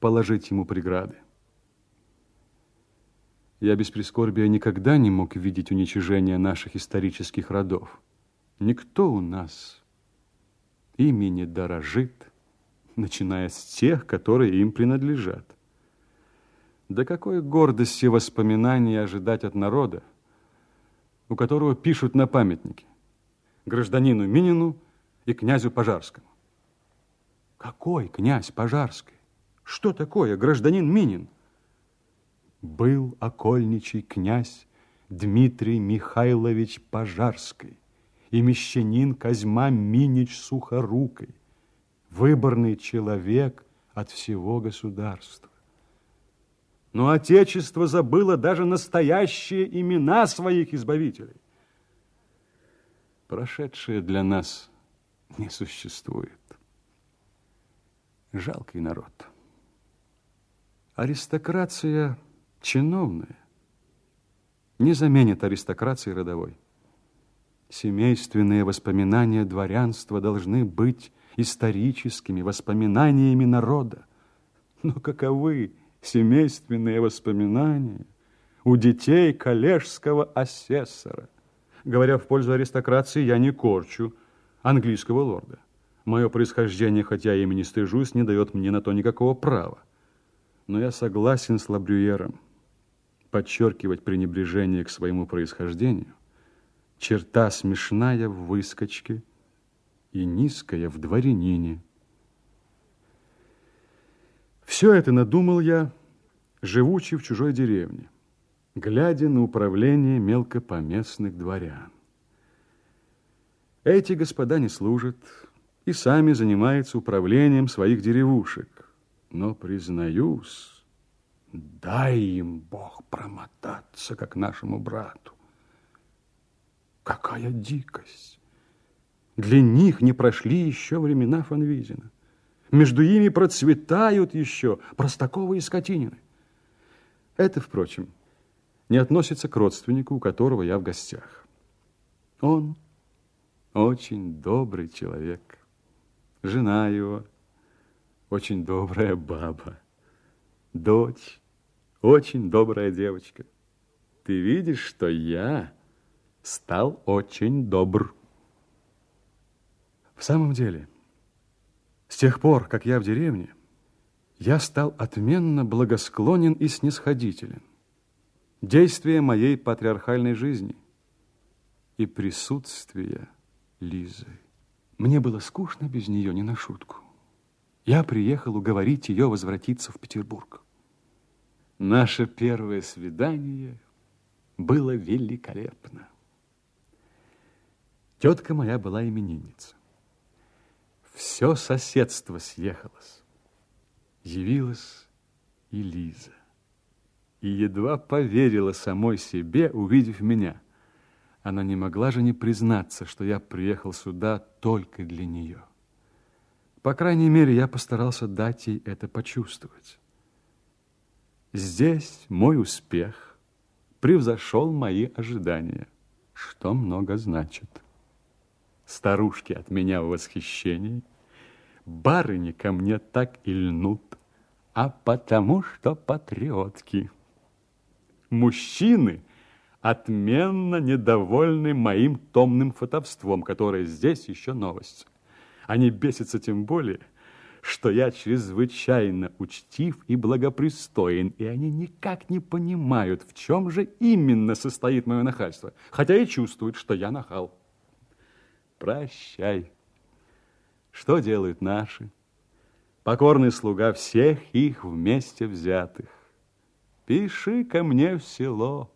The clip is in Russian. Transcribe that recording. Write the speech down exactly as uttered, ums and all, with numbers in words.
положить ему преграды. Я без прискорбия никогда не мог видеть уничижения наших исторических родов. Никто у нас ими не дорожит, начиная с тех, которые им принадлежат. Да какой гордости воспоминаний ожидать от народа, у которого пишут на памятнике гражданину Минину и князю Пожарскому. Какой князь Пожарский? Что такое гражданин Минин? Был окольничий князь Дмитрий Михайлович Пожарский и мещанин Козьма Минич Сухорукой, выборный человек от всего государства. Но Отечество забыло даже настоящие имена своих избавителей. Прошедшее для нас не существует. Жалкий народ. Аристокрация чиновная не заменит аристокрации родовой. Семейственные воспоминания дворянства должны быть историческими воспоминаниями народа. Но каковы семейственные воспоминания у детей коллежского асессора? Говоря в пользу аристокрации, я не корчу английского лорда. Мое происхождение, хотя я ими не стыжусь, не дает мне на то никакого права. Но я согласен с Лабрюером. Подчеркивать пренебрежение к своему происхождению — черта смешная в выскочке и низкая в дворянине. Все это надумал я, живучи в чужой деревне, глядя на управление мелкопоместных дворян. Эти господа не служат и сами занимаются управлением своих деревушек. Но, признаюсь, дай им Бог промотаться, как нашему брату. Какая дикость! Для них не прошли еще времена фон Визина. Между ими процветают еще Простакова и Скотинины. Это, впрочем, не относится к родственнику, у которого я в гостях. Он очень добрый человек. Жена его очень добрая баба. Дочь очень добрая девочка. Ты видишь, что я стал очень добр. В самом деле, с тех пор, как я в деревне, я стал отменно благосклонен и снисходителен. Действие моей патриархальной жизни и присутствие Лизы. Мне было скучно без нее, не на шутку. Я приехал уговорить ее возвратиться в Петербург. Наше первое свидание было великолепно. Тетка моя была именинница. Все соседство съехалось. Явилась и Лиза. И едва поверила самой себе, увидев меня. Она не могла же не признаться, что я приехал сюда только для нее. По крайней мере, я постарался дать ей это почувствовать. Здесь мой успех превзошел мои ожидания, что много значит. Старушки от меня в восхищении, барыни ко мне так и льнут, а потому что патриотки. Мужчины отменно недовольны моим томным фатовством, которое здесь еще новость. Они бесятся тем более, что я чрезвычайно учтив и благопристоен, и они никак не понимают, в чем же именно состоит мое нахальство, хотя и чувствуют, что я нахал. Прощай. Что делают наши? Покорный слуга всех их вместе взятых. Пиши ко мне в село.